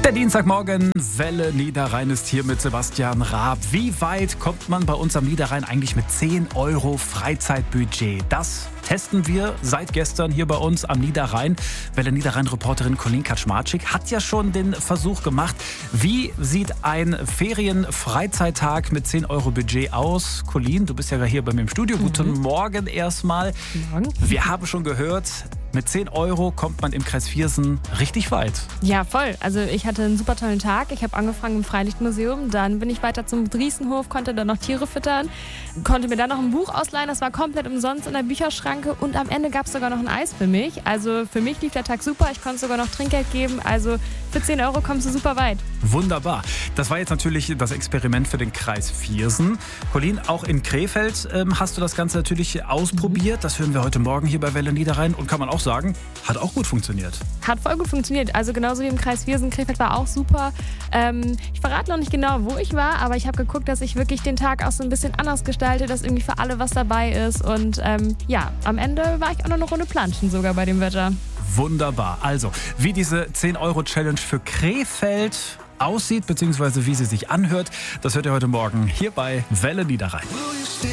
Der Dienstagmorgen, Welle Niederrhein ist hier mit Sebastian Raab. Wie weit kommt man bei uns am Niederrhein eigentlich mit 10 € Freizeitbudget? Das testen wir seit gestern hier bei uns am Niederrhein. Welle Niederrhein-Reporterin Colleen Kaczmarczyk hat ja schon den Versuch gemacht. Wie sieht ein Ferien-Freizeittag mit 10 € Budget aus? Colleen, du bist ja hier bei mir im Studio. Guten Morgen erstmal. Morgen. Wir haben schon gehört, mit 10 € kommt man im Kreis Viersen richtig weit. Ja, voll. Also ich hatte einen super tollen Tag. Ich habe angefangen im Freilichtmuseum, dann bin ich weiter zum Driesenhof, konnte dann noch Tiere füttern, konnte mir dann noch ein Buch ausleihen, das war komplett umsonst in der Bücherschranke und am Ende gab es sogar noch ein Eis für mich. Also für mich lief der Tag super, ich konnte sogar noch Trinkgeld geben, also für 10 € kommst du super weit. Wunderbar. Das war jetzt natürlich das Experiment für den Kreis Viersen. Colleen, auch in Krefeld hast du das Ganze natürlich ausprobiert. Das hören wir heute Morgen hier bei Welle Niederrhein und kann man auch sagen, hat auch gut funktioniert. Hat voll gut funktioniert, also genauso wie im Kreis Viersen. Krefeld war auch super. Ich verrate noch nicht genau, wo ich war, aber ich habe geguckt, dass ich wirklich den Tag auch so ein bisschen anders gestalte, dass irgendwie für alle was dabei ist und ja, am Ende war ich auch noch eine Runde planschen sogar bei dem Wetter. Wunderbar. Also, wie diese 10 € Challenge für Krefeld aussieht, beziehungsweise wie sie sich anhört, das hört ihr heute Morgen hier bei Welle Niederrhein.